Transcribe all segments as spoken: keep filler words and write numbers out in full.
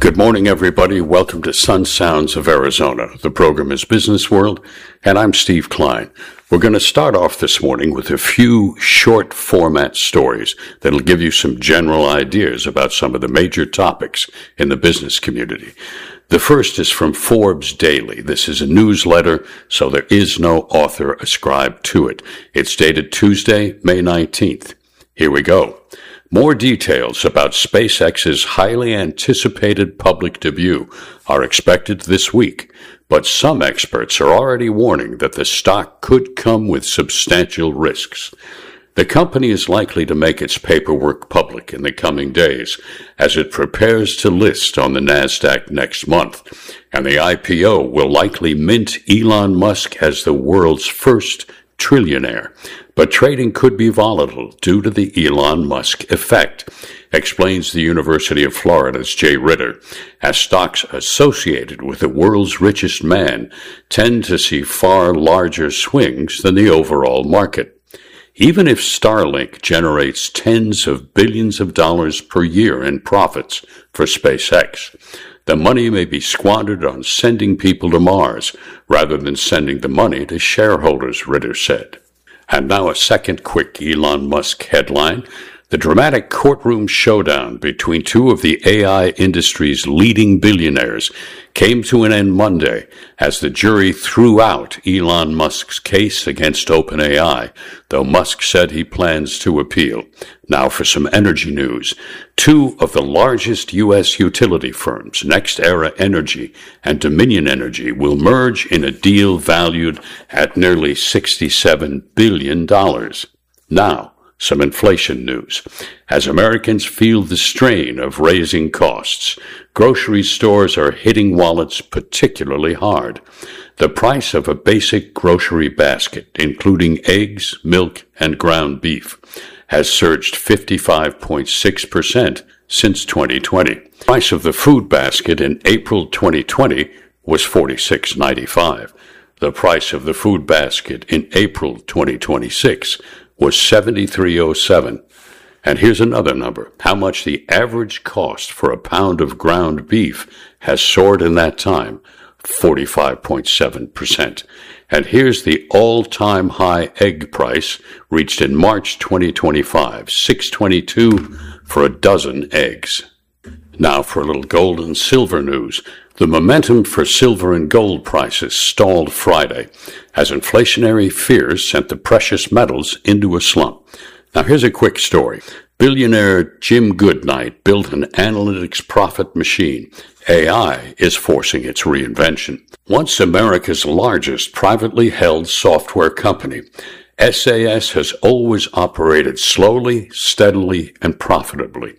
Good morning, everybody. Welcome to Sun Sounds of Arizona. The program is Business World, and I'm Steve Klein. We're going to start off this morning with a few short format stories that'll give you some general ideas about some of the major topics in the business community. The first is from Forbes Daily. This is a newsletter, so there is no author ascribed to it. It's dated Tuesday, May nineteenth. Here we go. More details about SpaceX's highly anticipated public debut are expected this week, but some experts are already warning that the stock could come with substantial risks. The company is likely to make its paperwork public in the coming days as it prepares to list on the NASDAQ next month, and the I P O will likely mint Elon Musk as the world's first trillionaire. But trading could be volatile due to the Elon Musk effect, explains the University of Florida's Jay Ritter, as stocks associated with the world's richest man tend to see far larger swings than the overall market. Even if Starlink generates tens of billions of dollars per year in profits for SpaceX, the money may be squandered on sending people to Mars rather than sending the money to shareholders, Ritter said. And now a second quick Elon Musk headline. The dramatic courtroom showdown between two of the A I industry's leading billionaires came to an end Monday as the jury threw out Elon Musk's case against OpenAI, though Musk said he plans to appeal. Now for some energy news. Two of the largest U S utility firms, NextEra Energy and Dominion Energy, will merge in a deal valued at nearly sixty-seven billion dollars. Now, some inflation news. As Americans feel the strain of raising costs, grocery stores are hitting wallets particularly hard. The price of a basic grocery basket, including eggs, milk, and ground beef, has surged fifty-five point six percent since twenty twenty. The price of the food basket in April twenty twenty was forty-six ninety-five. The price of the food basket in April twenty twenty-six was seventy-three oh seven. And here's another number. How much the average cost for a pound of ground beef has soared in that time? forty-five point seven percent. And here's the all-time high egg price reached in March twenty twenty-five, six twenty-two for a dozen eggs. Now for a little gold and silver news. The momentum for silver and gold prices stalled Friday as inflationary fears sent the precious metals into a slump. Now here's a quick story. Billionaire Jim Goodnight built an analytics profit machine. A I is forcing its reinvention. Once America's largest privately held software company, S A S has always operated slowly, steadily, and profitably.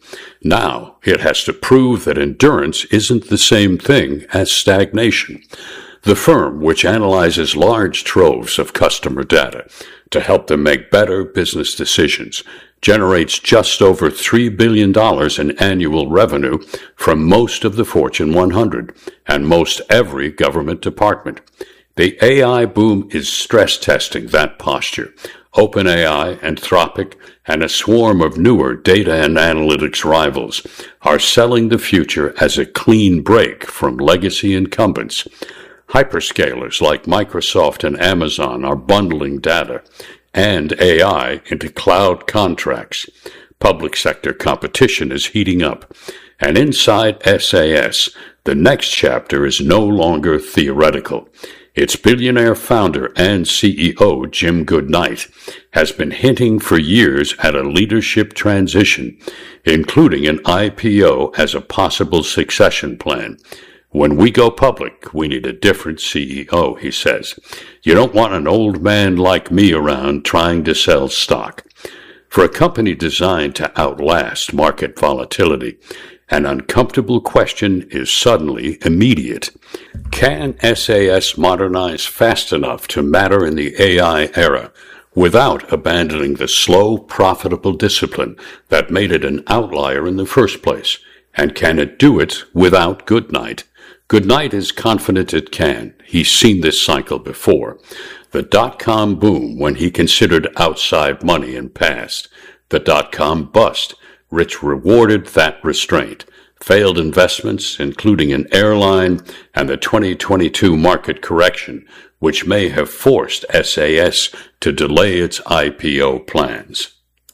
Now it has to prove that endurance isn't the same thing as stagnation. The firm, which analyzes large troves of customer data to help them make better business decisions, generates just over three billion dollars in annual revenue from most of the Fortune one hundred and most every government department. The A I boom is stress testing that posture. OpenAI, Anthropic, and a swarm of newer data and analytics rivals are selling the future as a clean break from legacy incumbents. Hyperscalers like Microsoft and Amazon are bundling data and A I into cloud contracts. Public sector competition is heating up. And inside S A S, the next chapter is no longer theoretical. Its billionaire founder and C E O, Jim Goodnight, has been hinting for years at a leadership transition, including an I P O as a possible succession plan. When we go public, we need a different C E O, he says. You don't want an old man like me around trying to sell stock. For a company designed to outlast market volatility, an uncomfortable question is suddenly immediate. Can S A S modernize fast enough to matter in the A I era without abandoning the slow, profitable discipline that made it an outlier in the first place? And can it do it without Goodnight? Goodnight is confident it can. He's seen this cycle before. The dot-com boom when he considered outside money in past. The dot-com bust, which rewarded that restraint. failed investments, including an airline, and the twenty twenty-two market correction, which may have forced S A S to delay its I P O plans.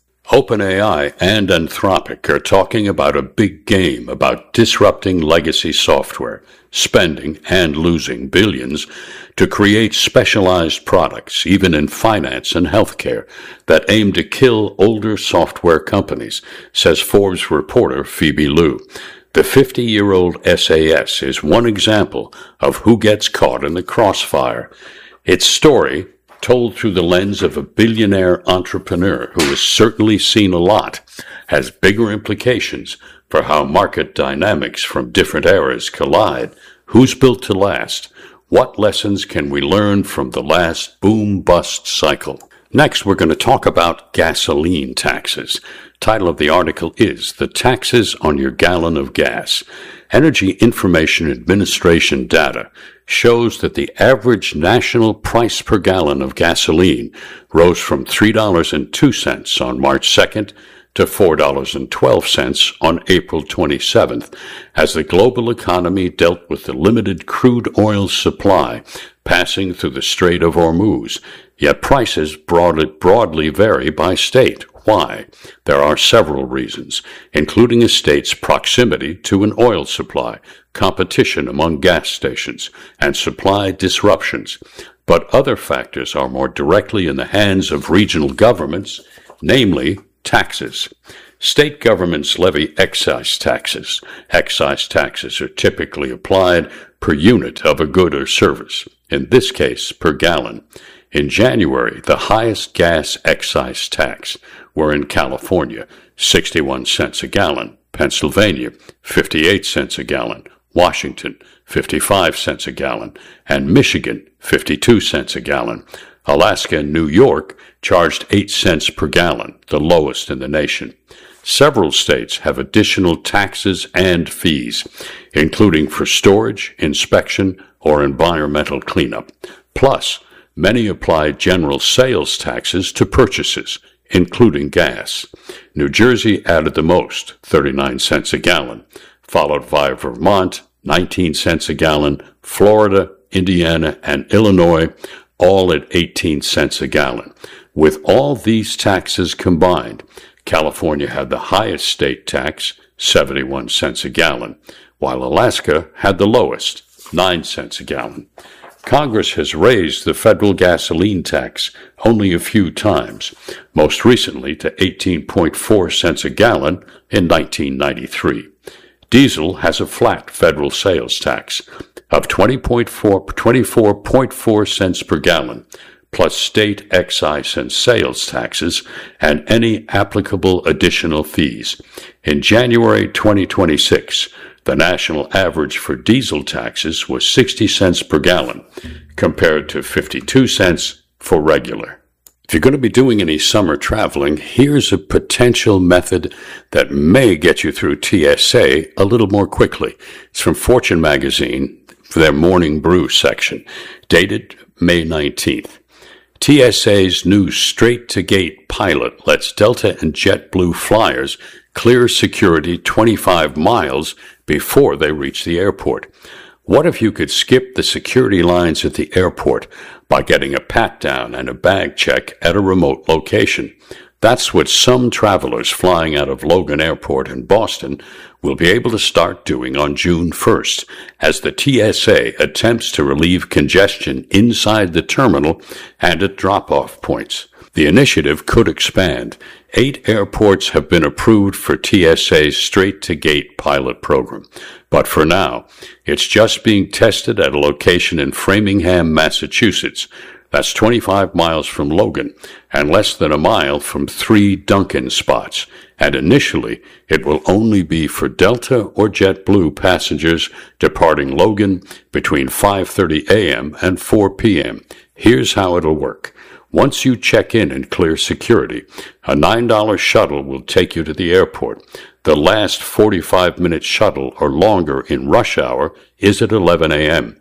OpenAI and Anthropic are talking about a big game about disrupting legacy software, spending and losing billions to create specialized products, even in finance and healthcare, that aim to kill older software companies, says Forbes reporter Phoebe Liu. The fifty-year-old S A S is one example of who gets caught in the crossfire. Its story, told through the lens of a billionaire entrepreneur who has certainly seen a lot, has bigger implications for how market dynamics from different eras collide. Who's built to last? What lessons can we learn from the last boom-bust cycle? Next, we're going to talk about gasoline taxes. Title of the article is The Taxes on Your Gallon of Gas. Energy Information Administration data shows that the average national price per gallon of gasoline rose from three dollars and two cents on March second to four dollars and twelve cents on April twenty-seventh, as the global economy dealt with the limited crude oil supply passing through the Strait of Hormuz. Yet prices broadly, broadly vary by state. Why? There are several reasons, including a state's proximity to an oil supply, competition among gas stations, and supply disruptions. But other factors are more directly in the hands of regional governments, namely taxes. State governments levy excise taxes. Excise taxes are typically applied per unit of a good or service, in this case per gallon. In January, the highest gas excise tax were in California, sixty-one cents a gallon, Pennsylvania, fifty-eight cents a gallon, Washington, fifty-five cents a gallon, and Michigan, fifty-two cents a gallon. Alaska and New York charged eight cents per gallon, the lowest in the nation. Several states have additional taxes and fees, including for storage, inspection, or environmental cleanup. Plus, many apply general sales taxes to purchases, including gas. New Jersey added the most, thirty-nine cents a gallon, followed by Vermont, nineteen cents a gallon, Florida, Indiana, and Illinois, all at eighteen cents a gallon. With all these taxes combined, California had the highest state tax, seventy-one cents a gallon, while Alaska had the lowest, nine cents a gallon. Congress has raised the federal gasoline tax only a few times, most recently to eighteen point four cents a gallon in nineteen ninety-three. Diesel has a flat federal sales tax of twenty-four point four cents per gallon, plus state excise and sales taxes and any applicable additional fees. In January twenty twenty-six, the national average for diesel taxes was sixty cents per gallon, compared to fifty-two cents for regular. If you're going to be doing any summer traveling, here's a potential method that may get you through T S A a little more quickly. It's from Fortune magazine, for their Morning Brew section, dated May nineteenth. T S A's new straight-to-gate pilot lets Delta and JetBlue flyers clear security twenty-five miles before they reach the airport. What if you could skip the security lines at the airport by getting a pat-down and a bag check at a remote location? That's what some travelers flying out of Logan Airport in Boston will be able to start doing on June first, as the T S A attempts to relieve congestion inside the terminal and at drop-off points. The initiative could expand. Eight airports have been approved for T S A's straight-to-gate pilot program. But for now, it's just being tested at a location in Framingham, Massachusetts. That's twenty-five miles from Logan and less than a mile from three Dunkin' spots. And initially, it will only be for Delta or JetBlue passengers departing Logan between five thirty a.m. and four p.m. Here's how it'll work. Once you check in and clear security, a nine dollar shuttle will take you to the airport. The last forty-five minute shuttle or longer in rush hour is at eleven a.m.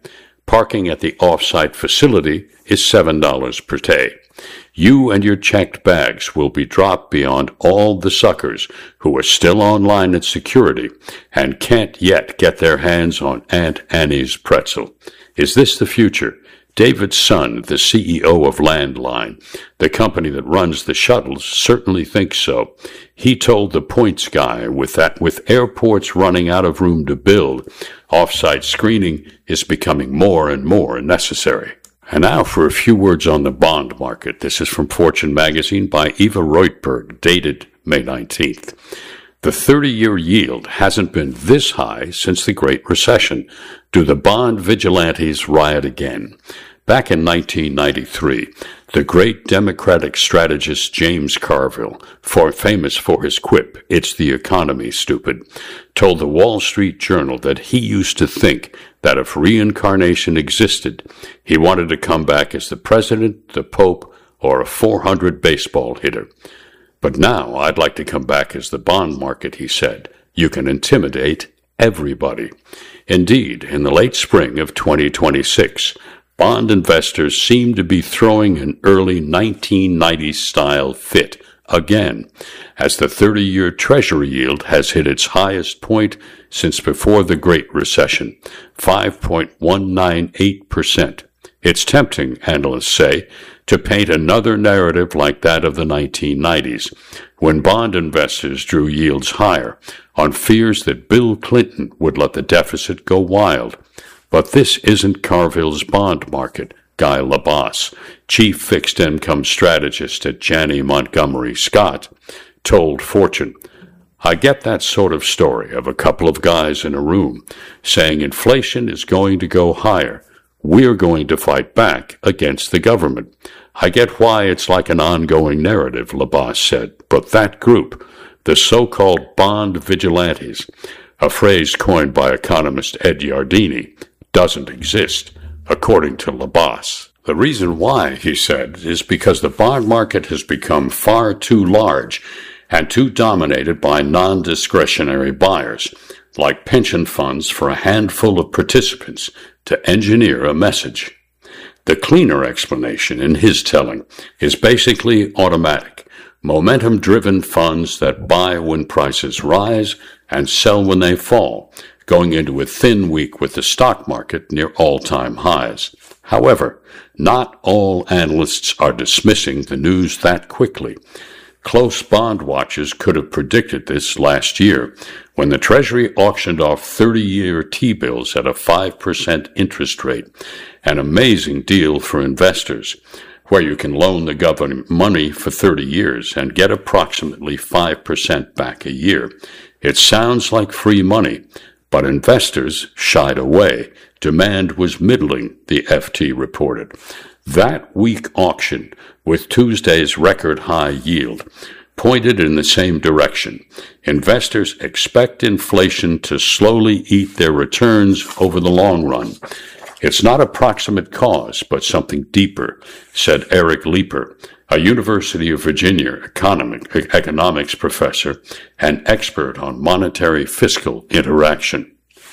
Parking at the off-site facility is seven dollars per day. You and your checked bags will be dropped beyond all the suckers who are still online at security and can't yet get their hands on Aunt Annie's pretzel. Is this the future? David Sun, the C E O of Landline, the company that runs the shuttles, certainly thinks so. He told the Points guy with that with airports running out of room to build, off-site screening is becoming more and more necessary. And now for a few words on the bond market. This is from Fortune magazine by Eva Reutberg, dated May nineteenth. The thirty-year yield hasn't been this high since the Great Recession. Do the bond vigilantes riot again? Back in nineteen ninety-three, the great Democratic strategist James Carville, for famous for his quip, "It's the economy, stupid," told the Wall Street Journal that he used to think that if reincarnation existed, he wanted to come back as the president, the pope, or a four hundred baseball hitter. But now I'd like to come back as the bond market, he said. You can intimidate everybody. Indeed, in the late spring of twenty twenty-six, bond investors seem to be throwing an early nineteen nineties-style fit again, as the thirty-year Treasury yield has hit its highest point since before the Great Recession, five point one nine eight percent. It's tempting, analysts say, to paint another narrative like that of the nineteen nineties, when bond investors drew yields higher on fears that Bill Clinton would let the deficit go wild. But this isn't Carville's bond market. Guy Labas, chief fixed income strategist at Janney Montgomery Scott, told Fortune, "I get that sort of story of a couple of guys in a room saying inflation is going to go higher. We're going to fight back against the government. I get why it's like an ongoing narrative," Labas said, but that group, the so-called bond vigilantes, a phrase coined by economist Ed Yardeni, doesn't exist, according to Labas. The reason why, he said, is because the bond market has become far too large and too dominated by non-discretionary buyers, like pension funds for a handful of participants, to engineer a message. The cleaner explanation, in his telling, is basically automatic. Momentum-driven funds that buy when prices rise and sell when they fall, going into a thin week with the stock market near all-time highs. However, not all analysts are dismissing the news that quickly. Close bond watchers could have predicted this last year, when the Treasury auctioned off thirty-year T-bills at a five percent interest rate, an amazing deal for investors, where you can loan the government money for thirty years and get approximately five percent back a year. It sounds like free money, but investors shied away. Demand was middling, the F T reported. That weak auction, with Tuesday's record high yield, pointed in the same direction. Investors expect inflation to slowly eat their returns over the long run. It's not a proximate cause, but something deeper, said Eric Leeper, a University of Virginia economic, economics professor and expert on monetary fiscal interaction.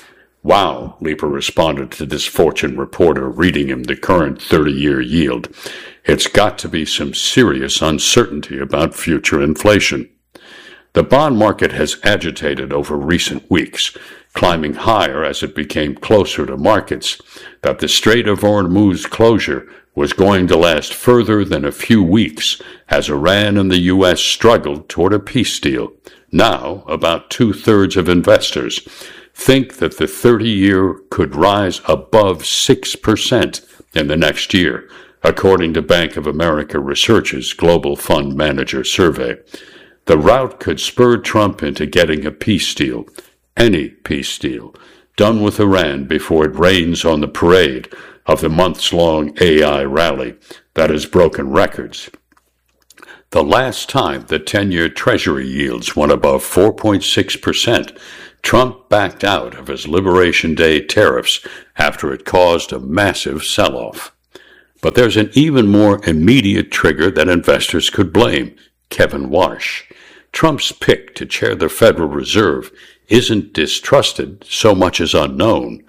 "Wow," Leeper responded to this Fortune reporter reading him the current thirty-year yield. "It's got to be some serious uncertainty about future inflation." The bond market has agitated over recent weeks, climbing higher as it became closer to markets that the Strait of Hormuz closure was going to last further than a few weeks as Iran and the U S struggled toward a peace deal. Now, about two-thirds of investors think that the thirty-year could rise above six percent in the next year, according to Bank of America Research's Global Fund Manager Survey. The rout could spur Trump into getting a peace deal, any peace deal, done with Iran before it rains on the parade of the months-long A I rally that has broken records. The last time the ten-year Treasury yields went above four point six percent, Trump backed out of his Liberation Day tariffs after it caused a massive sell-off. But there's an even more immediate trigger that investors could blame: Kevin Warsh. Trump's pick to chair the Federal Reserve isn't distrusted so much as unknown.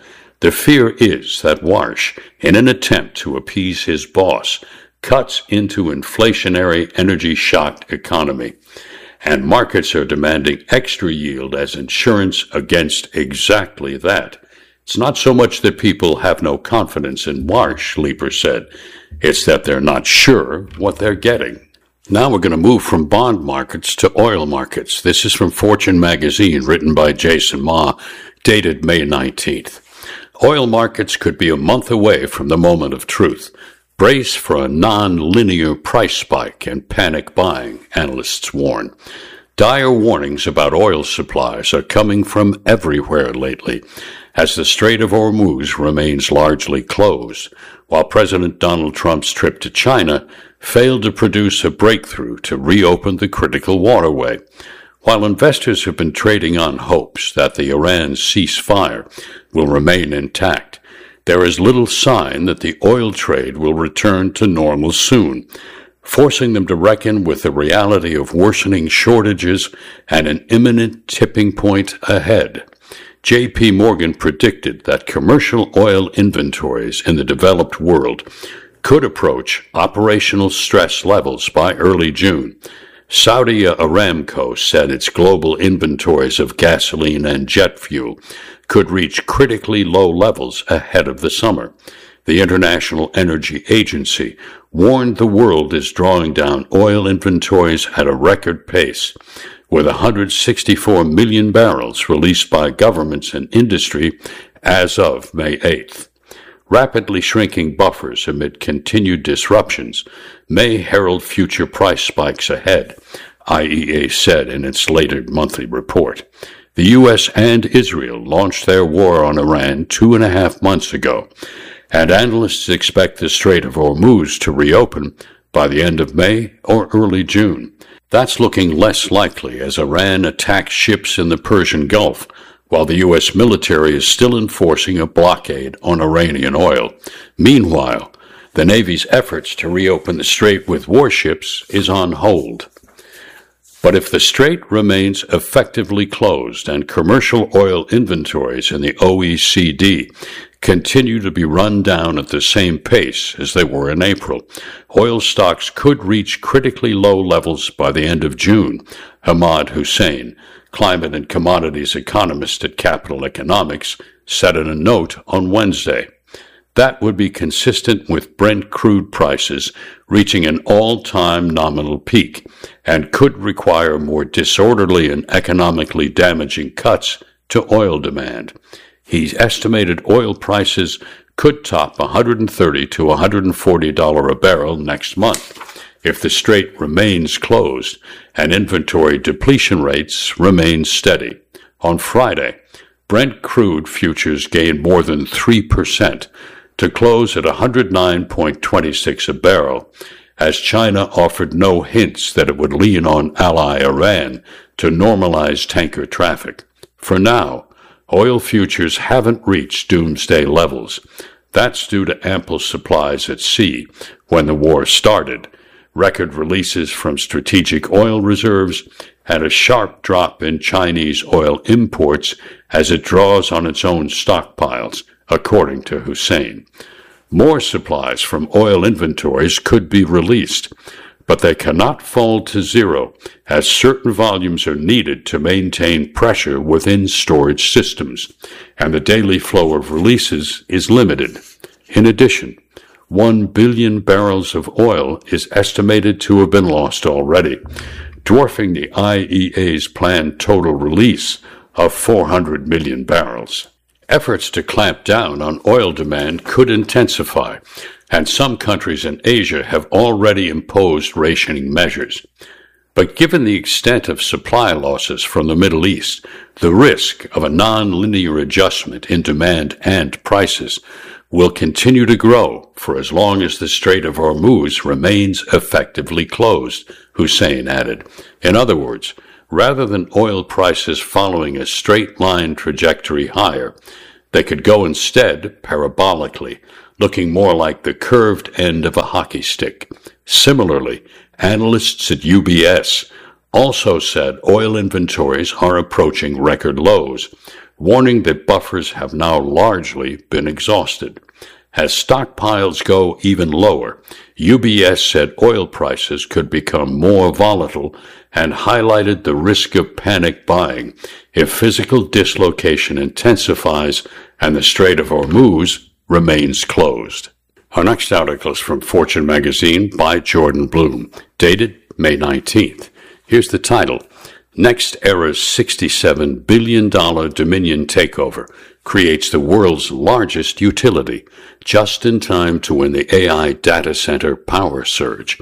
The fear is that Warsh, in an attempt to appease his boss, cuts into inflationary, energy-shocked economy, and markets are demanding extra yield as insurance against exactly that. It's not so much that people have no confidence in Warsh, Leeper said. It's that they're not sure what they're getting. Now we're going to move from bond markets to oil markets. This is from Fortune magazine, written by Jason Ma, dated May nineteenth. Oil markets could be a month away from the moment of truth. Brace for a non-linear price spike and panic buying, analysts warn. Dire warnings about oil supplies are coming from everywhere lately, as the Strait of Hormuz remains largely closed, while President Donald Trump's trip to China failed to produce a breakthrough to reopen the critical waterway. While investors have been trading on hopes that the Iran ceasefire will remain intact, there is little sign that the oil trade will return to normal soon, forcing them to reckon with the reality of worsening shortages and an imminent tipping point ahead. J P Morgan predicted that commercial oil inventories in the developed world could approach operational stress levels by early June. Saudi Aramco said its global inventories of gasoline and jet fuel could reach critically low levels ahead of the summer. The International Energy Agency warned the world is drawing down oil inventories at a record pace, with one hundred sixty-four million barrels released by governments and industry as of May eighth. Rapidly shrinking buffers amid continued disruptions may herald future price spikes ahead, I E A said in its later monthly report. The U S and Israel launched their war on Iran two and a half months ago, and analysts expect the Strait of Hormuz to reopen by the end of May or early June. That's looking less likely as Iran attacks ships in the Persian Gulf, while the U S military is still enforcing a blockade on Iranian oil. Meanwhile, the Navy's efforts to reopen the strait with warships is on hold. But if the strait remains effectively closed and commercial oil inventories in the O E C D continue to be run down at the same pace as they were in April, oil stocks could reach critically low levels by the end of June, Hamad Hussein, climate and commodities economist at Capital Economics, said in a note on Wednesday. That would be consistent with Brent crude prices reaching an all-time nominal peak and could require more disorderly and economically damaging cuts to oil demand. He estimated oil prices could top one hundred thirty to one hundred forty dollars a barrel next month if the strait remains closed and inventory depletion rates remain steady. On Friday, Brent crude futures gained more than three percent to close at one hundred nine dollars and twenty-six cents a barrel, as China offered no hints that it would lean on ally Iran to normalize tanker traffic. For now, oil futures haven't reached doomsday levels. That's due to ample supplies at sea when the war started, record releases from strategic oil reserves, and a sharp drop in Chinese oil imports as it draws on its own stockpiles, according to Hussein. More supplies from oil inventories could be released, but they cannot fall to zero as certain volumes are needed to maintain pressure within storage systems, and the daily flow of releases is limited. In addition, one billion barrels of oil is estimated to have been lost already, dwarfing the I E A's planned total release of four hundred million barrels. Efforts to clamp down on oil demand could intensify, and some countries in Asia have already imposed rationing measures. But given the extent of supply losses from the Middle East, the risk of a non-linear adjustment in demand and prices will continue to grow for as long as the Strait of Hormuz remains effectively closed, Hussein added. In other words, rather than oil prices following a straight-line trajectory higher, they could go instead parabolically, looking more like the curved end of a hockey stick. Similarly, analysts at U B S also said oil inventories are approaching record lows, warning that buffers have now largely been exhausted. As stockpiles go even lower, U B S said oil prices could become more volatile and highlighted the risk of panic buying if physical dislocation intensifies and the Strait of Hormuz remains closed. Our next article is from Fortune magazine by Jordan Bloom, dated May nineteenth. Here's the title: NextEra's sixty-seven billion dollars Dominion takeover creates the world's largest utility, just in time to win the A I data center power surge.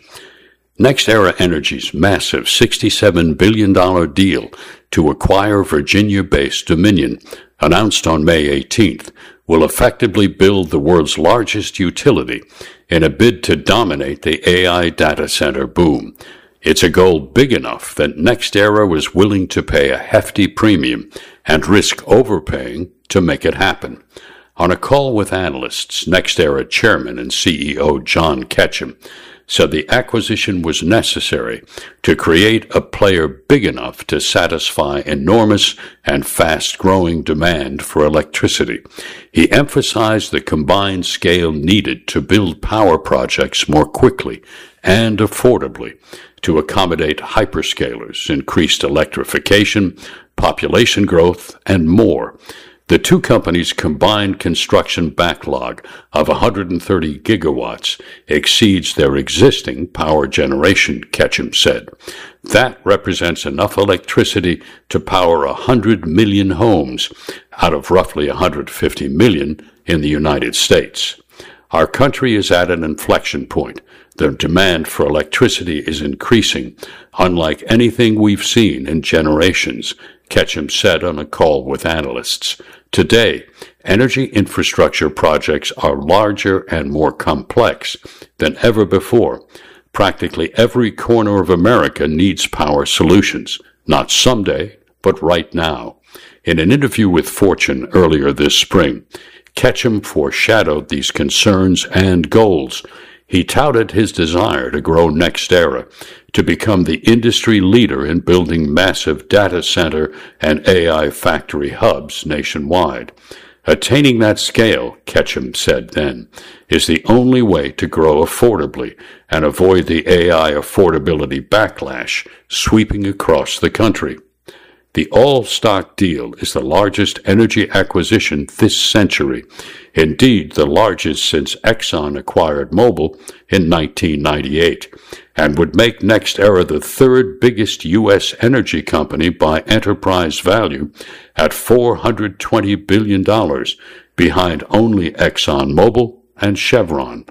NextEra Energy's massive sixty-seven billion dollars deal to acquire Virginia-based Dominion, announced on May eighteenth, will effectively build the world's largest utility in a bid to dominate the A I data center boom. It's a goal big enough that NextEra was willing to pay a hefty premium and risk overpaying to make it happen. On a call with analysts, NextEra chairman and C E O John Ketchum said the acquisition was necessary to create a player big enough to satisfy enormous and fast-growing demand for electricity. He emphasized the combined scale needed to build power projects more quickly and affordably to accommodate hyperscalers, increased electrification, population growth, and more. The two companies' combined construction backlog of one hundred thirty gigawatts exceeds their existing power generation, Ketchum said. That represents enough electricity to power one hundred million homes out of roughly one hundred fifty million in the United States. Our country is at an inflection point. The demand for electricity is increasing, unlike anything we've seen in generations, Ketchum said on a call with analysts. Today, energy infrastructure projects are larger and more complex than ever before. Practically every corner of America needs power solutions, not someday, but right now. In an interview with Fortune earlier this spring, Ketchum foreshadowed these concerns and goals. He touted his desire to grow NextEra to become the industry leader in building massive data center and A I factory hubs nationwide. Attaining that scale, Ketchum said then, is the only way to grow affordably and avoid the A I affordability backlash sweeping across the country. The all-stock deal is the largest energy acquisition this century, indeed the largest since Exxon acquired Mobil in nineteen ninety-eight, and would make NextEra the third biggest U S energy company by enterprise value at four hundred twenty billion dollars, behind only ExxonMobil and Chevron.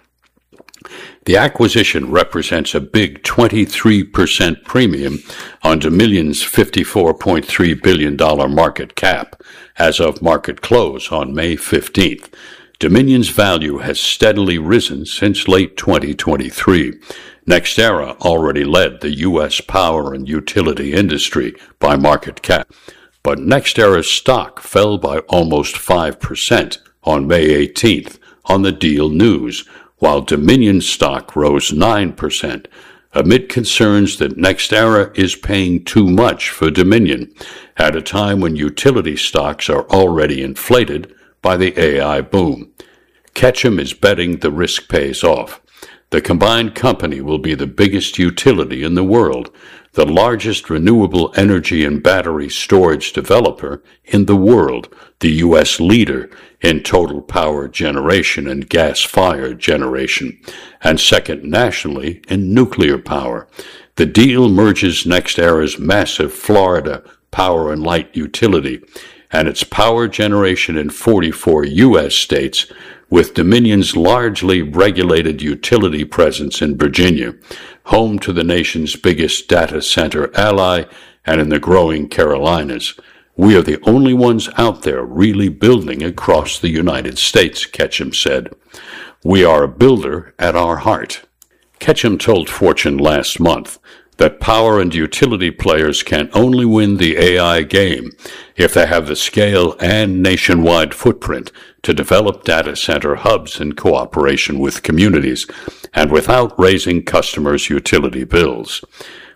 The acquisition represents a big twenty-three percent premium on Dominion's fifty-four point three billion dollars market cap as of market close on May fifteenth. Dominion's value has steadily risen since late twenty twenty-three. NextEra already led the U S power and utility industry by market cap, but NextEra's stock fell by almost five percent on May eighteenth on the deal news, while Dominion stock rose nine percent, amid concerns that NextEra is paying too much for Dominion at a time when utility stocks are already inflated by the A I boom. Ketchum is betting the risk pays off. The combined company will be the biggest utility in the world, the largest renewable energy and battery storage developer in the world, the U S leader in total power generation and gas-fired generation, and second nationally in nuclear power. The deal merges NextEra's massive Florida power and light utility and its power generation in forty-four U S states with Dominion's largely regulated utility presence in Virginia, home to the nation's biggest data center ally, and in the growing Carolinas. We are the only ones out there really building across the United States, Ketchum said. We are a builder at our heart. Ketchum told Fortune last month that power and utility players can only win the A I game if they have the scale and nationwide footprint to develop data center hubs in cooperation with communities and without raising customers' utility bills.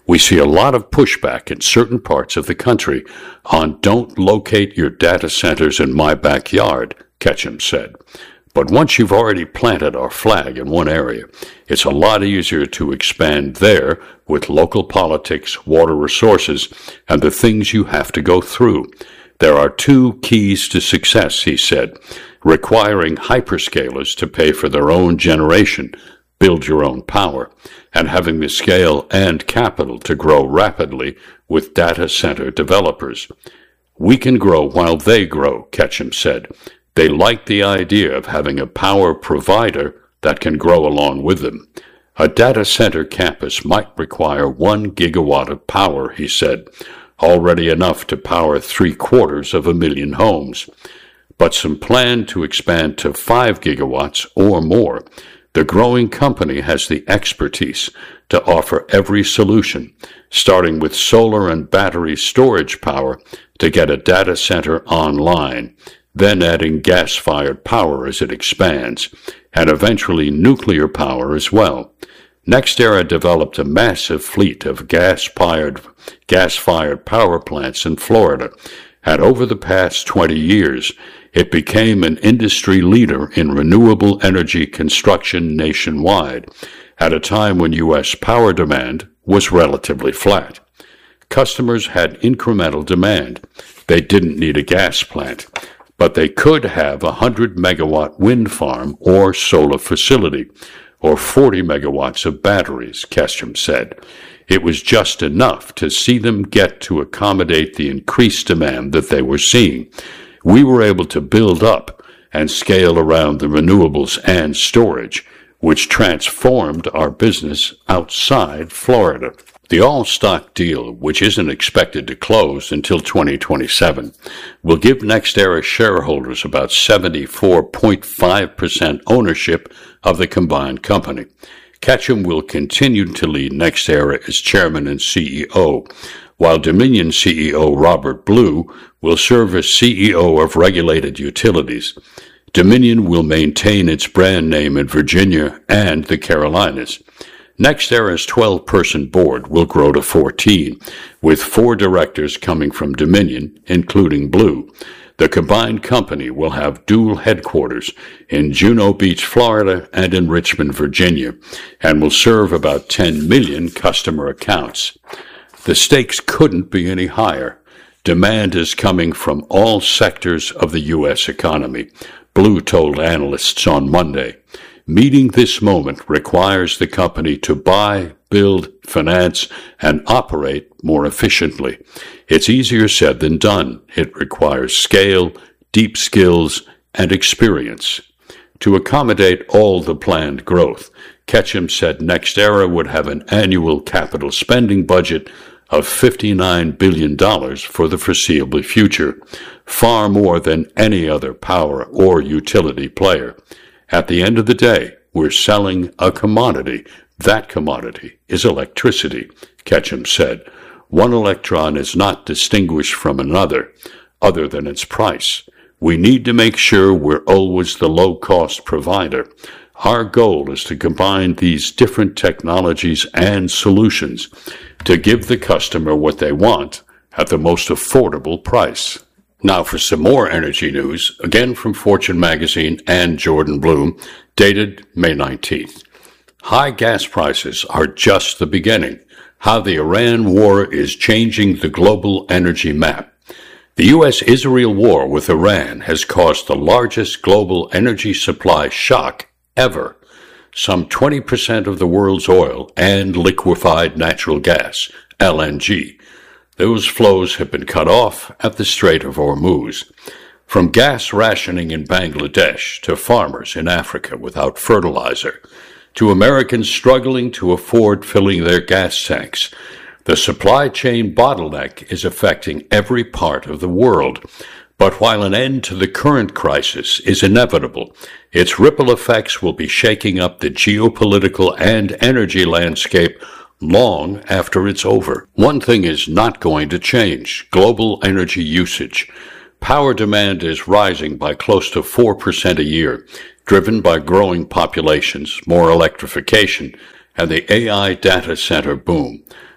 We see a lot of pushback in certain parts of the country on don't locate your data centers in my backyard, Ketchum said. But once you've already planted our flag in one area, it's a lot easier to expand there with local politics, water resources, and the things you have to go through. There are two keys to success, he said, requiring hyperscalers to pay for their own generation, build your own power, and having the scale and capital to grow rapidly with data center developers. We can grow while they grow, Ketchum said. They like the idea of having a power provider that can grow along with them. A data center campus might require one gigawatt of power, he said, already enough to power three quarters of a million homes. But some plan to expand to five gigawatts or more. The growing company has the expertise to offer every solution, starting with solar and battery storage power to get a data center online, then adding gas-fired power as it expands, and eventually nuclear power as well. NextEra developed a massive fleet of gas-fired, gas-fired power plants in Florida, and over the past twenty years, it became an industry leader in renewable energy construction nationwide, at a time when U S power demand was relatively flat. Customers had incremental demand. They didn't need a gas plant, but they could have a one hundred megawatt wind farm or solar facility, or forty megawatts of batteries, Ketchum said. It was just enough to see them get to accommodate the increased demand that they were seeing. We were able to build up and scale around the renewables and storage, which transformed our business outside Florida. The all-stock deal, which isn't expected to close until twenty twenty-seven, will give NextEra shareholders about seventy-four point five percent ownership of the combined company. Ketchum will continue to lead NextEra as chairman and C E O, while Dominion C E O Robert Blue will serve as C E O of Regulated Utilities. Dominion will maintain its brand name in Virginia and the Carolinas. NextEra's twelve-person board will grow to fourteen, with four directors coming from Dominion, including Blue. The combined company will have dual headquarters in Juno Beach, Florida, and in Richmond, Virginia, and will serve about ten million customer accounts. The stakes couldn't be any higher. Demand is coming from all sectors of the U S economy, Blue told analysts on Monday. Meeting this moment requires the company to buy, build, finance, and operate more efficiently. It's easier said than done. It requires scale, deep skills, and experience. To accommodate all the planned growth, Ketchum said NextEra would have an annual capital spending budget of fifty-nine billion dollars for the foreseeable future, far more than any other power or utility player. At the end of the day, we're selling a commodity. That commodity is electricity, Ketchum said. One electron is not distinguished from another, other than its price. We need to make sure we're always the low-cost provider. Our goal is to combine these different technologies and solutions to give the customer what they want at the most affordable price. Now for some more energy news, again from Fortune magazine and Jordan Bloom, dated May nineteenth. High gas prices are just the beginning. How the Iran war is changing the global energy map. The U S Israel war with Iran has caused the largest global energy supply shock ever. Some twenty percent of the world's oil and liquefied natural gas, L N G. Those flows have been cut off at the Strait of Hormuz. From gas rationing in Bangladesh to farmers in Africa without fertilizer, to Americans struggling to afford filling their gas tanks, the supply chain bottleneck is affecting every part of the world. But while an end to the current crisis is inevitable, its ripple effects will be shaking up the geopolitical and energy landscape long after it's over. One thing is not going to change: global energy usage. Power demand is rising by close to four percent a year, driven by growing populations, more electrification, and the A I data center boom.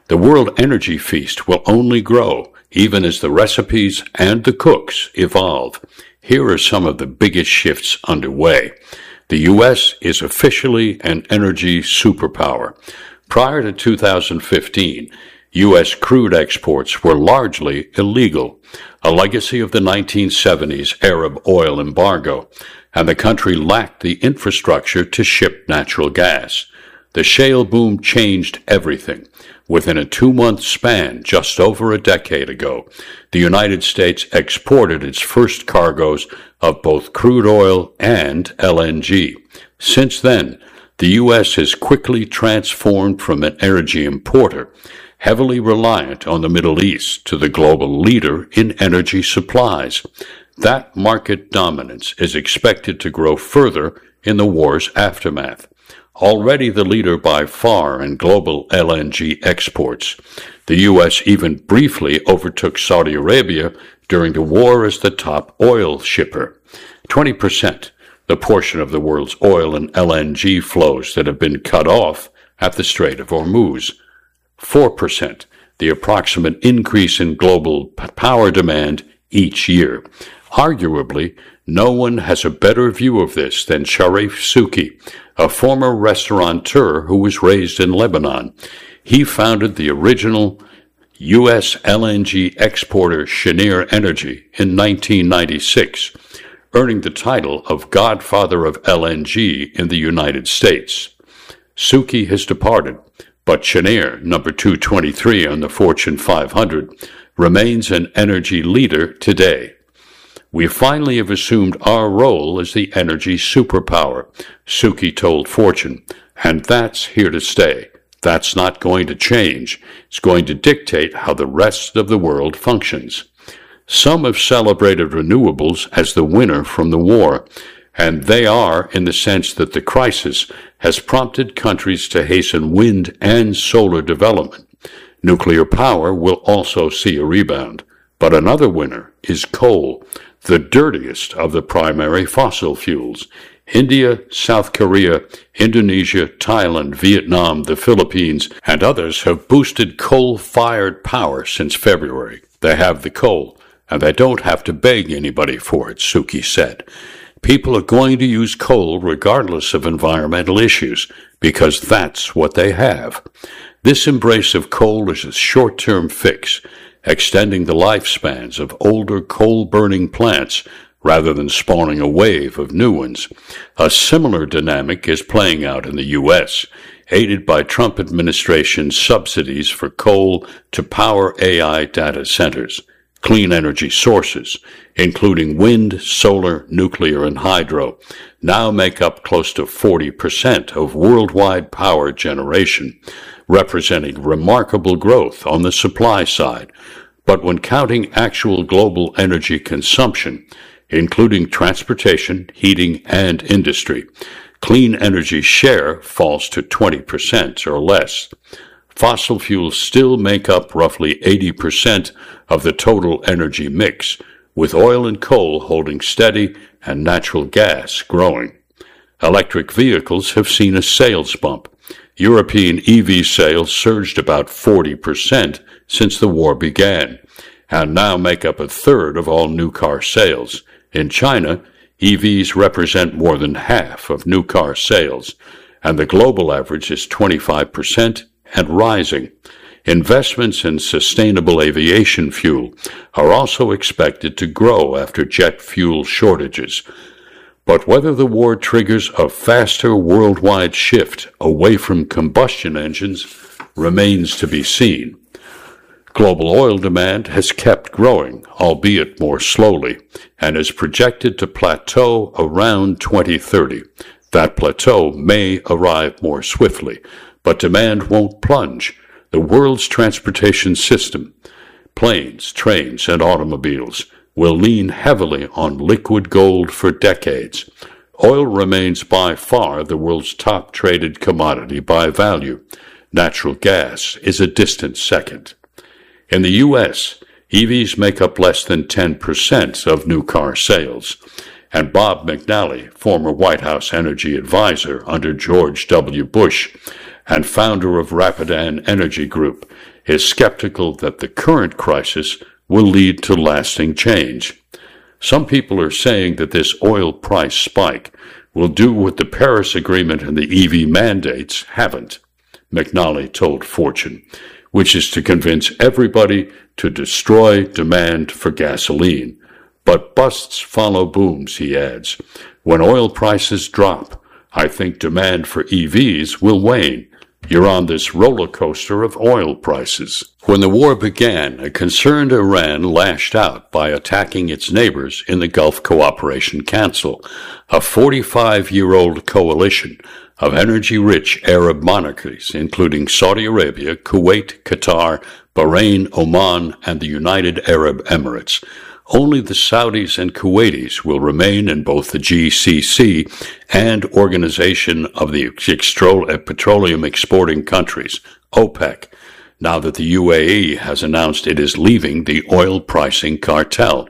The world energy feast will only grow, even as the recipes and the cooks evolve. Here are some of the biggest shifts underway. The U S is officially an energy superpower. Prior to two thousand fifteen, U S crude exports were largely illegal, a legacy of the nineteen seventies Arab oil embargo, and the country lacked the infrastructure to ship natural gas. The shale boom changed everything. Within a two-month span, just over a decade ago, the United States exported its first cargoes of both crude oil and L N G. Since then, the U S has quickly transformed from an energy importer, heavily reliant on the Middle East, to the global leader in energy supplies. That market dominance is expected to grow further in the war's aftermath. Already the leader by far in global L N G exports, the U S even briefly overtook Saudi Arabia during the war as the top oil shipper. twenty percent, the portion of the world's oil and L N G flows that have been cut off at the Strait of Hormuz. four percent, the approximate increase in global power demand each year. Arguably, no one has a better view of this than Sharif Souki, a former restaurateur who was raised in Lebanon. He founded the original U S L N G exporter Cheniere Energy in nineteen ninety-six, earning the title of Godfather of L N G in the United States. Souki has departed, but Cheniere, number two twenty-three on the Fortune five hundred, remains an energy leader today. We finally have assumed our role as the energy superpower, Souki told Fortune, and that's here to stay. That's not going to change. It's going to dictate how the rest of the world functions. Some have celebrated renewables as the winner from the war, and they are in the sense that the crisis has prompted countries to hasten wind and solar development. Nuclear power will also see a rebound. But another winner is coal, the dirtiest of the primary fossil fuels. India, South Korea, Indonesia, Thailand, Vietnam, the Philippines, and others have boosted coal-fired power since February. They have the coal, and they don't have to beg anybody for it, Souki said. People are going to use coal regardless of environmental issues, because that's what they have. This embrace of coal is a short-term fix, extending the lifespans of older coal-burning plants rather than spawning a wave of new ones. A similar dynamic is playing out in the U S, aided by Trump administration subsidies for coal to power A I data centers. Clean energy sources, including wind, solar, nuclear, and hydro, now make up close to forty percent of worldwide power generation, representing remarkable growth on the supply side. But when counting actual global energy consumption, including transportation, heating, and industry, clean energy share falls to twenty percent or less. Fossil fuels still make up roughly eighty percent of the total energy mix, with oil and coal holding steady and natural gas growing. Electric vehicles have seen a sales bump. European E V sales surged about forty percent since the war began, and now make up a third of all new car sales. In China, E Vs represent more than half of new car sales, and the global average is twenty-five percent and rising. Investments in sustainable aviation fuel are also expected to grow after jet fuel shortages. But whether the war triggers a faster worldwide shift away from combustion engines remains to be seen. Global oil demand has kept growing, albeit more slowly, and is projected to plateau around twenty thirty. That plateau may arrive more swiftly, but demand won't plunge. The world's transportation system, planes, trains, and automobiles, will lean heavily on liquid gold for decades. Oil remains by far the world's top traded commodity by value. Natural gas is a distant second. In the U S, E Vs make up less than ten percent of new car sales, and Bob McNally, former White House energy advisor under George W. Bush and founder of Rapidan Energy Group, is skeptical that the current crisis will lead to lasting change. Some people are saying that this oil price spike will do what the Paris Agreement and the E V mandates haven't, McNally told Fortune, which is to convince everybody to destroy demand for gasoline. But busts follow booms, he adds. When oil prices drop, I think demand for E Vs will wane. You're on this roller coaster of oil prices. When the war began, a concerned Iran lashed out by attacking its neighbors in the Gulf Cooperation Council, a forty-five-year-old coalition of energy-rich Arab monarchies, including Saudi Arabia, Kuwait, Qatar, Bahrain, Oman, and the United Arab Emirates. Only the Saudis and Kuwaitis will remain in both the G C C and Organization of the Petroleum Exporting Countries, OPEC, now that the U A E has announced it is leaving the oil pricing cartel.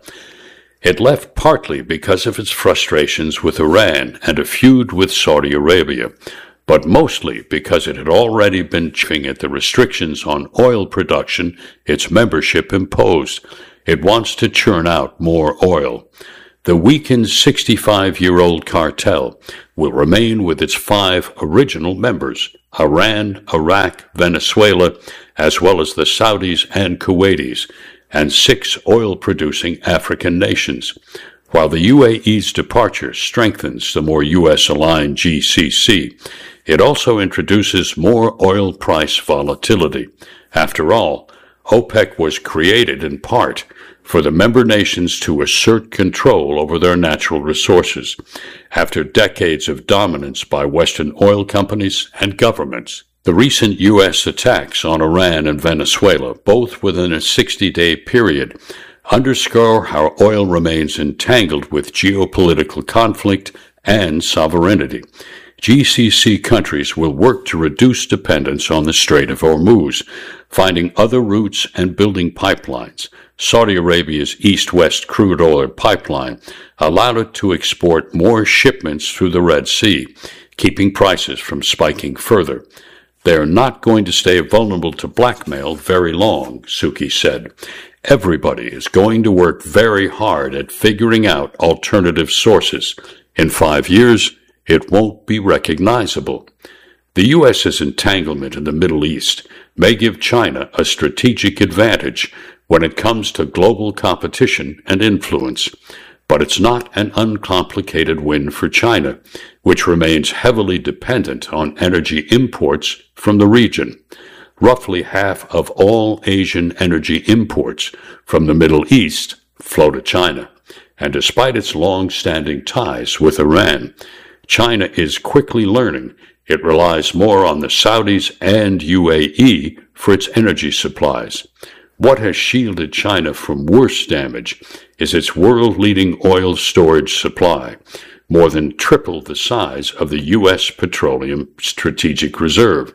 It left partly because of its frustrations with Iran and a feud with Saudi Arabia, but mostly because it had already been chafing at the restrictions on oil production its membership imposed. It wants to churn out more oil. The weakened sixty-five-year-old cartel will remain with its five original members, Iran, Iraq, Venezuela, as well as the Saudis and Kuwaitis, and six oil-producing African nations. While the U A E's departure strengthens the more U S-aligned G C C, it also introduces more oil price volatility. After all, OPEC was created in part for the member nations to assert control over their natural resources after decades of dominance by Western oil companies and governments. The recent U S attacks on Iran and Venezuela, both within a sixty-day period, underscore how oil remains entangled with geopolitical conflict and sovereignty. G C C countries will work to reduce dependence on the Strait of Hormuz, finding other routes and building pipelines. Saudi Arabia's east-west crude oil pipeline allowed it to export more shipments through the Red Sea, keeping prices from spiking further. They are not going to stay vulnerable to blackmail very long, Suki said. Everybody is going to work very hard at figuring out alternative sources. In five years, it won't be recognizable. The U S's entanglement in the Middle East may give China a strategic advantage when it comes to global competition and influence, but it's not an uncomplicated win for China, which remains heavily dependent on energy imports from the region. Roughly half of all Asian energy imports from the Middle East flow to China, and despite its long-standing ties with Iran, China is quickly learning it relies more on the Saudis and U A E for its energy supplies. What has shielded China from worse damage is its world-leading oil storage supply, more than triple the size of the U S Petroleum Strategic Reserve.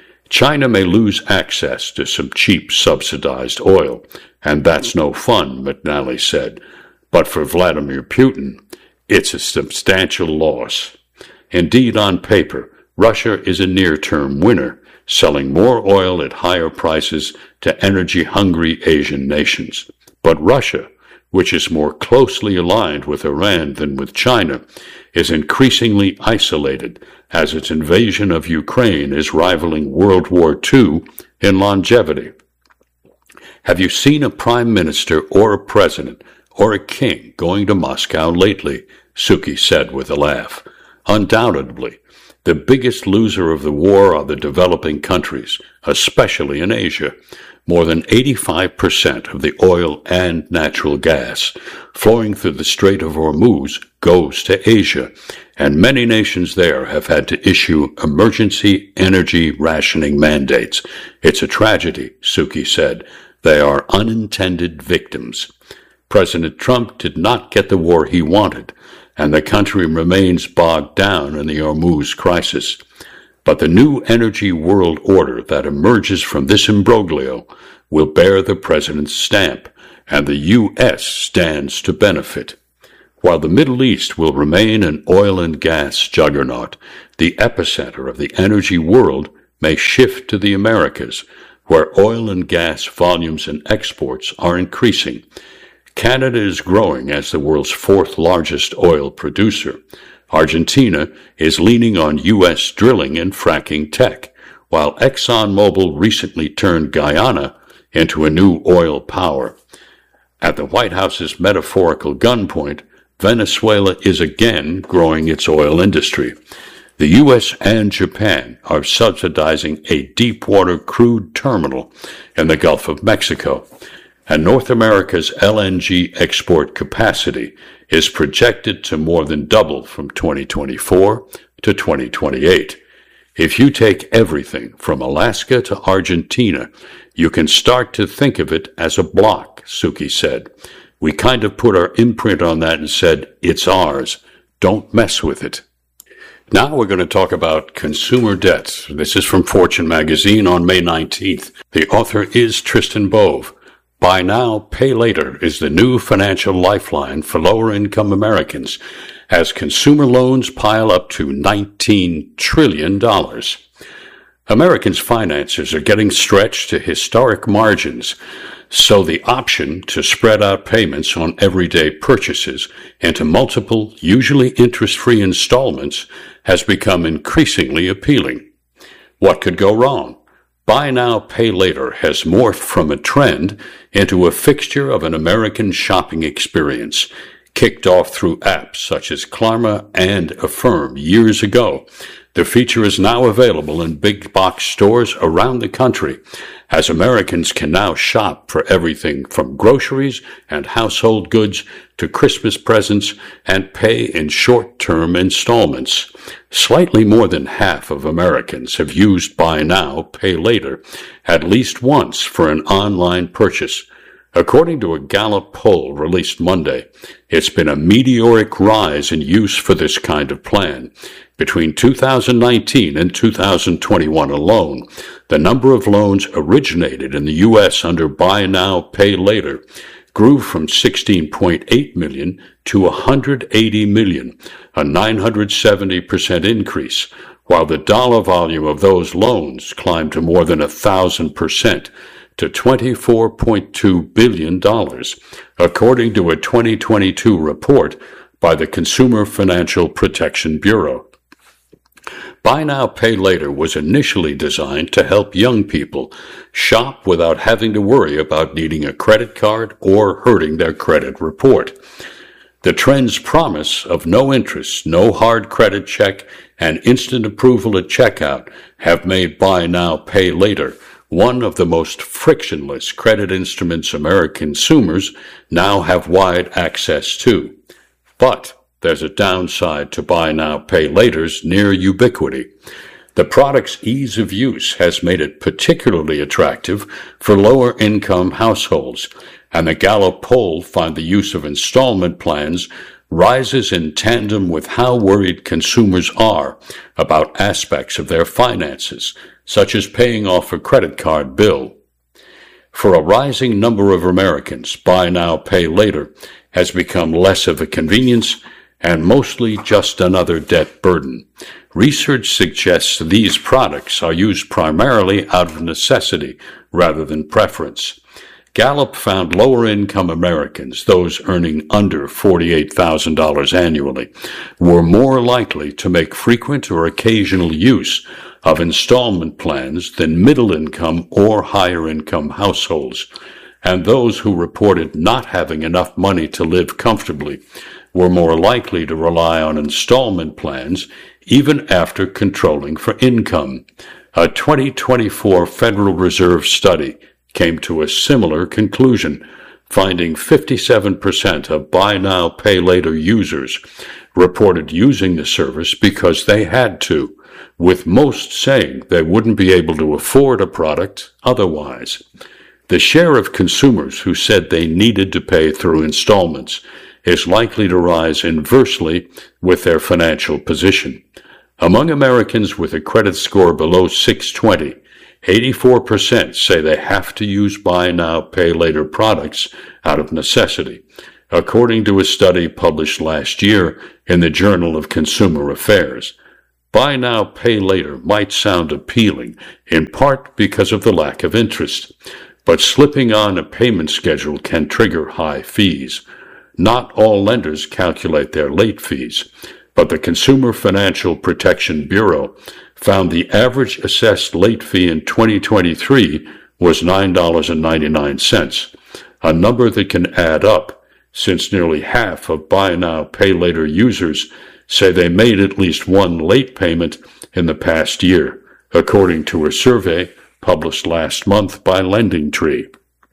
China may lose access to some cheap subsidized oil, and that's no fun, McNally said. But for Vladimir Putin, it's a substantial loss. Indeed, on paper, Russia is a near-term winner, selling more oil at higher prices to energy-hungry Asian nations. But Russia, which is more closely aligned with Iran than with China, is increasingly isolated as its invasion of Ukraine is rivaling World War Two in longevity. Have you seen a prime minister or a president or a king going to Moscow lately? Suki said with a laugh. Undoubtedly, the biggest loser of the war are the developing countries, especially in Asia. More than eighty-five percent of the oil and natural gas flowing through the Strait of Hormuz goes to Asia, and many nations there have had to issue emergency energy rationing mandates. It's a tragedy, Suki said. They are unintended victims. President Trump did not get the war he wanted, and the country remains bogged down in the Hormuz crisis. But the new energy world order that emerges from this imbroglio will bear the president's stamp, and the U S stands to benefit. While the Middle East will remain an oil and gas juggernaut, the epicenter of the energy world may shift to the Americas, where oil and gas volumes and exports are increasing. Canada is growing as the world's fourth largest oil producer. Argentina is leaning on U S drilling and fracking tech, while ExxonMobil recently turned Guyana into a new oil power. At the White House's metaphorical gunpoint, Venezuela is again growing its oil industry. The U S and Japan are subsidizing a deepwater crude terminal in the Gulf of Mexico, and North America's L N G export capacity is projected to more than double from twenty twenty-four to twenty twenty-eight. If you take everything from Alaska to Argentina, you can start to think of it as a block, Suki said. We kind of put our imprint on that and said, it's ours. Don't mess with it. Now we're going to talk about consumer debt. This is from Fortune magazine on May nineteenth. The author is Tristan Bove. Buy now, pay later is the new financial lifeline for lower-income Americans as consumer loans pile up to nineteen trillion dollars. Americans' finances are getting stretched to historic margins, so the option to spread out payments on everyday purchases into multiple, usually interest-free installments has become increasingly appealing. What could go wrong? Buy now, pay later has morphed from a trend into a fixture of an American shopping experience, kicked off through apps such as Klarna and Affirm years ago. The feature is now available in big box stores around the country, as Americans can now shop for everything from groceries and household goods to Christmas presents and pay in short-term installments. Slightly more than half of Americans have used Buy Now, Pay Later at least once for an online purchase. According to a Gallup poll released Monday, it's been a meteoric rise in use for this kind of plan. Between two thousand nineteen and two thousand twenty-one alone, the number of loans originated in the U S under Buy Now, Pay Later grew from sixteen point eight million to one hundred eighty million, a nine hundred seventy percent increase, while the dollar volume of those loans climbed to more than one thousand percent to twenty-four point two billion dollars, according to a twenty twenty-two report by the Consumer Financial Protection Bureau. Buy Now, Pay Later was initially designed to help young people shop without having to worry about needing a credit card or hurting their credit report. The trend's promise of no interest, no hard credit check, and instant approval at checkout have made Buy Now, Pay Later one of the most frictionless credit instruments American consumers now have wide access to. But there's a downside to Buy Now, Pay Later's near ubiquity. The product's ease of use has made it particularly attractive for lower-income households, and the Gallup poll found the use of installment plans rises in tandem with how worried consumers are about aspects of their finances, such as paying off a credit card bill. For a rising number of Americans, Buy Now, Pay Later has become less of a convenience and mostly just another debt burden. Research suggests these products are used primarily out of necessity rather than preference. Gallup found lower-income Americans, those earning under forty-eight thousand dollars annually, were more likely to make frequent or occasional use of installment plans than middle-income or higher-income households, and those who reported not having enough money to live comfortably were more likely to rely on installment plans even after controlling for income. A twenty twenty-four Federal Reserve study came to a similar conclusion, finding fifty-seven percent of Buy Now, Pay Later users reported using the service because they had to, with most saying they wouldn't be able to afford a product otherwise. The share of consumers who said they needed to pay through installments is likely to rise inversely with their financial position. Among Americans with a credit score below six twenty, eighty-four percent say they have to use Buy Now, Pay Later products out of necessity, according to a study published last year in the Journal of Consumer Affairs. Buy now, pay later might sound appealing, in part because of the lack of interest, but slipping on a payment schedule can trigger high fees. Not all lenders calculate their late fees, but the Consumer Financial Protection Bureau found the average assessed late fee in twenty twenty-three was nine dollars and ninety-nine cents, a number that can add up since nearly half of buy now, pay later users say they made at least one late payment in the past year, according to a survey published last month by LendingTree.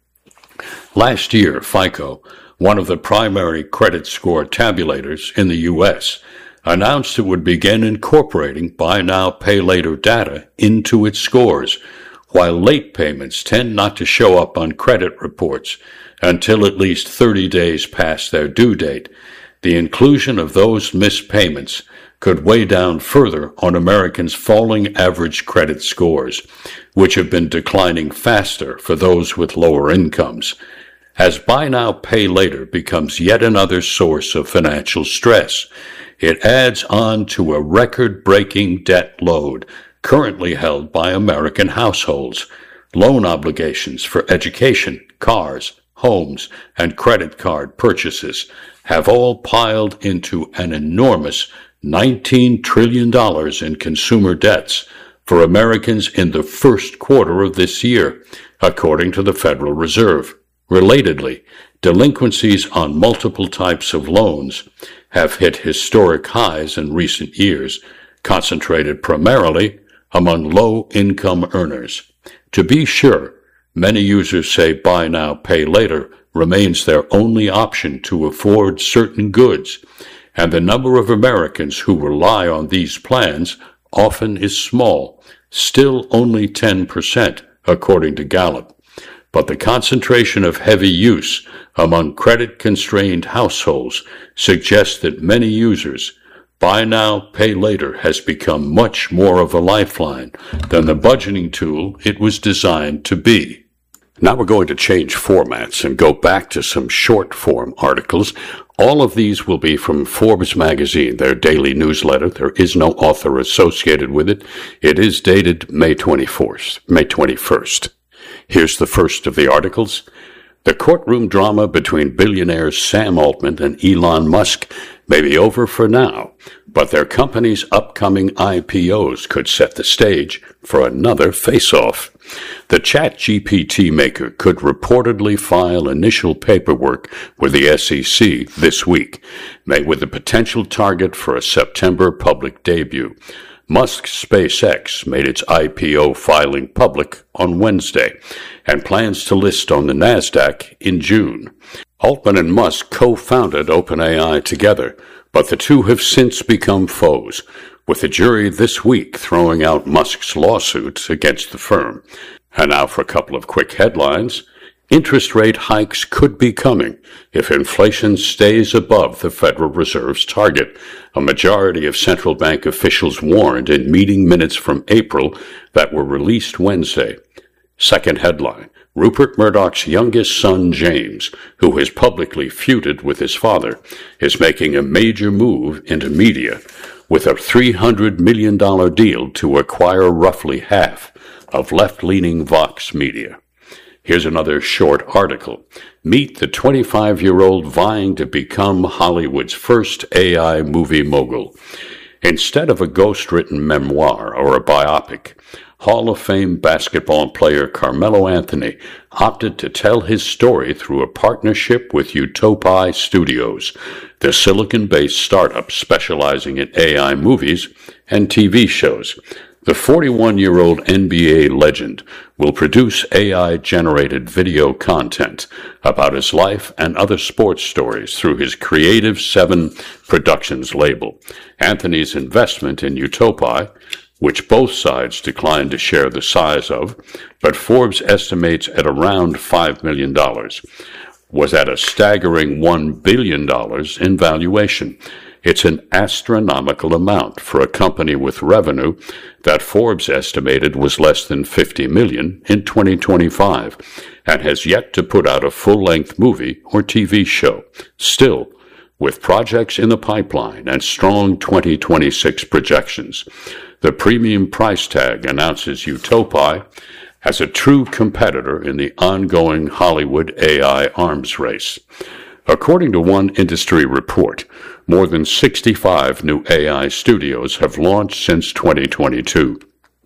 Last year, FICO, one of the primary credit score tabulators in the U S, announced it would begin incorporating buy now, pay later data into its scores, while late payments tend not to show up on credit reports until at least thirty days past their due date. The inclusion of those missed payments could weigh down further on Americans' falling average credit scores, which have been declining faster for those with lower incomes. As buy now, pay later becomes yet another source of financial stress, it adds on to a record-breaking debt load currently held by American households. Loan obligations for education, cars, homes, and credit card purchases have all piled into an enormous nineteen trillion dollars in consumer debts for Americans in the first quarter of this year, according to the Federal Reserve. Relatedly, delinquencies on multiple types of loans have hit historic highs in recent years, concentrated primarily among low-income earners. To be sure, many users say buy now, pay later remains their only option to afford certain goods, and the number of Americans who rely on these plans often is small, still only ten percent, according to Gallup. But the concentration of heavy use among credit-constrained households suggests that many users, buy now, pay later has become much more of a lifeline than the budgeting tool it was designed to be. Now we're going to change formats and go back to some short-form articles. All of these will be from Forbes magazine, their daily newsletter. There is no author associated with it. It is dated May twenty-fourth, May twenty-first. Here's the first of the articles. The courtroom drama between billionaires Sam Altman and Elon Musk may be over for now, but their company's upcoming I P Os could set the stage for another face-off. The ChatGPT maker could reportedly file initial paperwork with the S E C this week, with the potential target for a September public debut. Musk's SpaceX made its I P O filing public on Wednesday and plans to list on the NASDAQ in June. Altman and Musk co-founded OpenAI together, but the two have since become foes, with the jury this week throwing out Musk's lawsuits against the firm. And now for a couple of quick headlines. Interest rate hikes could be coming if inflation stays above the Federal Reserve's target. A majority of central bank officials warned in meeting minutes from April that were released Wednesday. Second headline, Rupert Murdoch's youngest son, James, who has publicly feuded with his father, is making a major move into media with a three hundred million dollars deal to acquire roughly half of left-leaning Vox Media. Here's another short article. Meet the twenty-five-year-old vying to become Hollywood's first A I movie mogul. Instead of a ghost-written memoir or a biopic, Hall of Fame basketball player Carmelo Anthony opted to tell his story through a partnership with Utopi Studios, the Silicon-based startup specializing in A I movies and T V shows. The forty-one-year-old N B A legend will produce A I-generated video content about his life and other sports stories through his Creative Seven Productions label. Anthony's investment in Utopi, which both sides declined to share the size of, but Forbes estimates at around five million dollars, was at a staggering one billion dollars in valuation. It's an astronomical amount for a company with revenue that Forbes estimated was less than fifty million dollars in twenty twenty-five and has yet to put out a full-length movie or T V show. Still, with projects in the pipeline and strong twenty twenty-six projections. The premium price tag announces Utopia as a true competitor in the ongoing Hollywood A I arms race. According to one industry report, more than sixty-five new A I studios have launched since twenty twenty-two.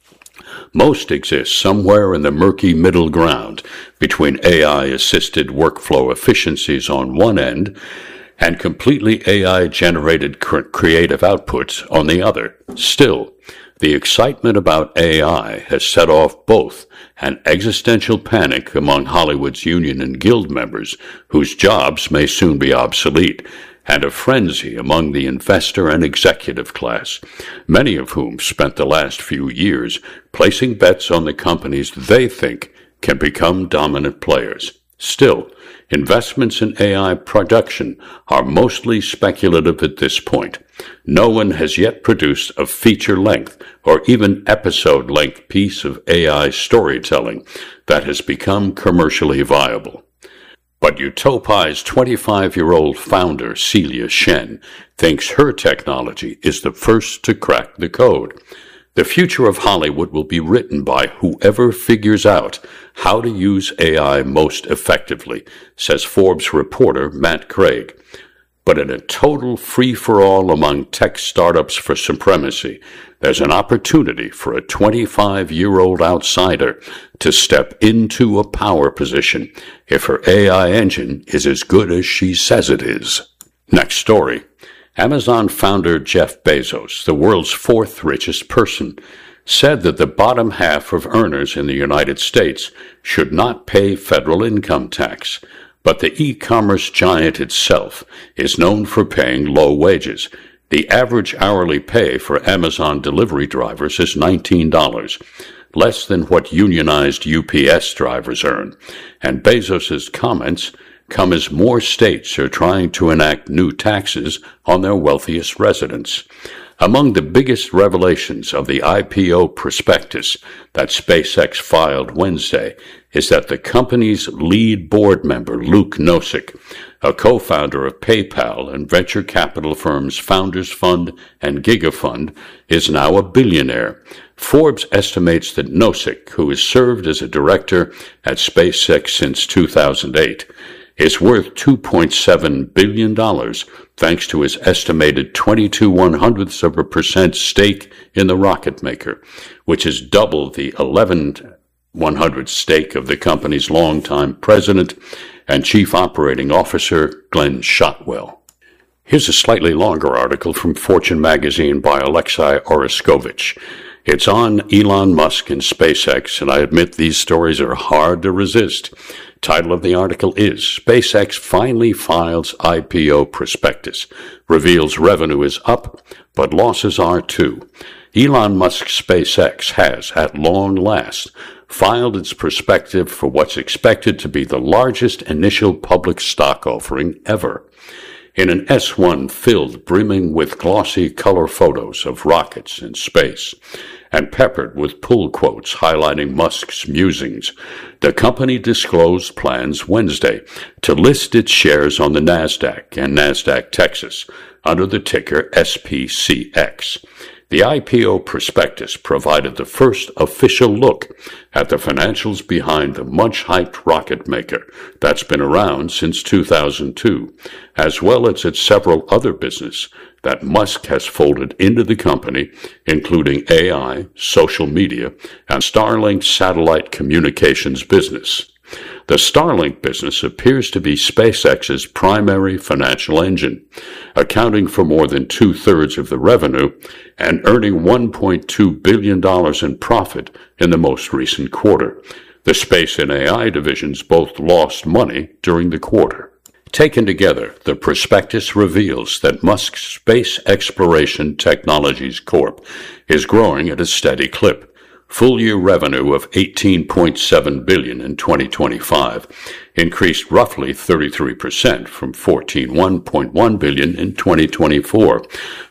Most exist somewhere in the murky middle ground between A I-assisted workflow efficiencies on one end and completely A I-generated creative outputs on the other. Still, the excitement about A I has set off both an existential panic among Hollywood's union and guild members, whose jobs may soon be obsolete, and a frenzy among the investor and executive class, many of whom spent the last few years placing bets on the companies they think can become dominant players. Still, investments in A I production are mostly speculative at this point. No one has yet produced a feature-length or even episode-length piece of A I storytelling that has become commercially viable. But Utopia's twenty-five-year-old founder, Celia Shen, thinks her technology is the first to crack the code. The future of Hollywood will be written by whoever figures out how to use A I most effectively, says Forbes reporter Matt Craig. But in a total free-for-all among tech startups for supremacy, there's an opportunity for a twenty-five-year-old outsider to step into a power position if her A I engine is as good as she says it is. Next story. Amazon founder Jeff Bezos, the world's fourth richest person, said that the bottom half of earners in the United States should not pay federal income tax. But the e-commerce giant itself is known for paying low wages. The average hourly pay for Amazon delivery drivers is nineteen dollars, less than what unionized U P S drivers earn. And Bezos's comments come as more states are trying to enact new taxes on their wealthiest residents. Among the biggest revelations of the I P O prospectus that SpaceX filed Wednesday is that the company's lead board member, Luke Nosek, a co-founder of PayPal and venture capital firms Founders Fund and GigaFund, is now a billionaire. Forbes estimates that Nosek, who has served as a director at SpaceX since two thousand eight, is worth two point seven billion dollars thanks to his estimated twenty-two one-hundredths of a percent stake in the rocket maker, which is double the eleven one-hundredth stake of the company's longtime president and chief operating officer, Glenn Shotwell. Here's a slightly longer article from Fortune magazine by Alexei Oreskovich. It's on Elon Musk and SpaceX, and I admit these stories are hard to resist. Title of the article is SpaceX Finally Files I P O Prospectus, Reveals Revenue is Up, but Losses Are Too. Elon Musk's SpaceX has, at long last, filed its prospectus for what's expected to be the largest initial public stock offering ever. In an S one filled brimming with glossy color photos of rockets in space, and peppered with pull quotes highlighting Musk's musings, the company disclosed plans Wednesday to list its shares on the NASDAQ and NASDAQ Texas under the ticker S P C X. The I P O prospectus provided the first official look at the financials behind the much-hyped rocket maker that's been around since two thousand two, as well as its several other businesses that Musk has folded into the company, including A I, social media, and Starlink satellite communications business. The Starlink business appears to be SpaceX's primary financial engine, accounting for more than two-thirds of the revenue and earning one point two billion dollars in profit in the most recent quarter. The space and A I divisions both lost money during the quarter. Taken together, the prospectus reveals that Musk's Space Exploration Technologies Corporation is growing at a steady clip. Full-year revenue of eighteen point seven billion dollars in twenty twenty-five increased roughly thirty-three percent from fourteen point one billion dollars in twenty twenty-four,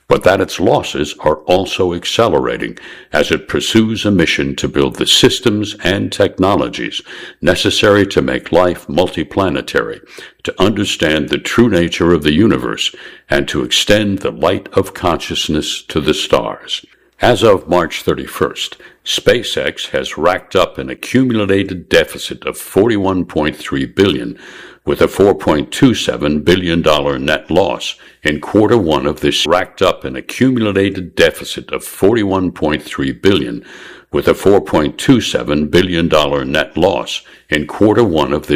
but that its losses are also accelerating as it pursues a mission to build the systems and technologies necessary to make life multiplanetary, to understand the true nature of the universe, and to extend the light of consciousness to the stars. As of March thirty-first, SpaceX has racked up an accumulated deficit of forty-one point three billion dollars with a four point two seven billion dollars net loss in quarter one of this racked up an accumulated deficit of forty-one point three billion dollars with a four point two seven billion dollars net loss in quarter one of this